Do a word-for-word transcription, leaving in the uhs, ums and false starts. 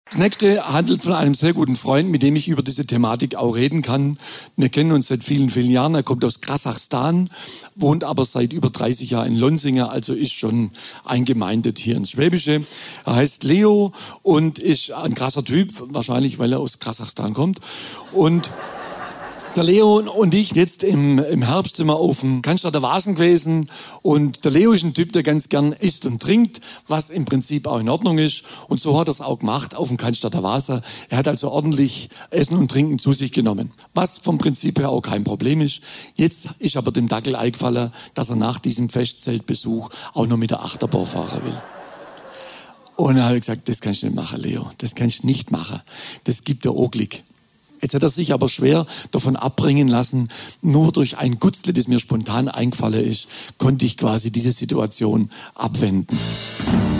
Das nächste handelt von einem sehr guten Freund, mit dem ich über diese Thematik auch reden kann. Wir kennen uns seit vielen, vielen Jahren. Er kommt aus Kasachstan, wohnt aber seit über dreißig Jahren in Lonsinger, also ist schon eingemeindet hier ins Schwäbische. Er heißt Leo und ist ein krasser Typ, wahrscheinlich, weil er aus Kasachstan kommt. Und der Leo und ich jetzt im, im Herbst sind wir auf dem Cannstatter Wasen gewesen und der Leo ist ein Typ, der ganz gern isst und trinkt, was im Prinzip auch in Ordnung ist und so hat er es auch gemacht auf dem Cannstatter Wasen. Er hat also ordentlich Essen und Trinken zu sich genommen, was vom Prinzip her auch kein Problem ist. Jetzt ist aber dem Dackel eingefallen, dass er nach diesem Festzeltbesuch auch noch mit der Achterbahn fahren will. Und dann habe ich gesagt, das kannst du nicht machen, Leo, das kannst du nicht machen, das gibt dir auch Glück. Jetzt hat er sich aber schwer davon abbringen lassen. Nur durch ein Gutzle, das mir spontan eingefallen ist, konnte ich quasi diese Situation abwenden.